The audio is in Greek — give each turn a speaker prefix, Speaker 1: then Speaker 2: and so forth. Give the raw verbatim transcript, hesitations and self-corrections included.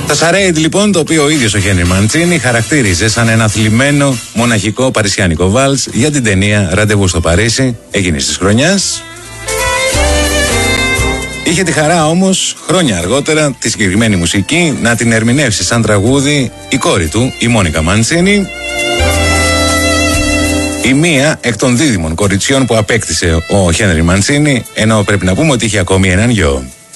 Speaker 1: Τα Σαρέιντ λοιπόν, το οποίο ο ίδιος ο Χένρι Μαντσίνι χαρακτήριζε σαν ένα θλιμμένο μοναχικό παρισιάνικο βάλς για την ταινία Ραντεβού στο Παρίσι, εκείνης της χρονιάς. Είχε τη χαρά όμως χρόνια αργότερα τη συγκεκριμένη μουσική να την ερμηνεύσει σαν τραγούδι η κόρη του, η Μόνικα Μαντσίνι, η μία εκ των δίδυμων κοριτσιών που απέκτησε ο Χένρι Μαντσίνι, ενώ πρέπει να πούμε ότι είχε ακόμη έναν γιο.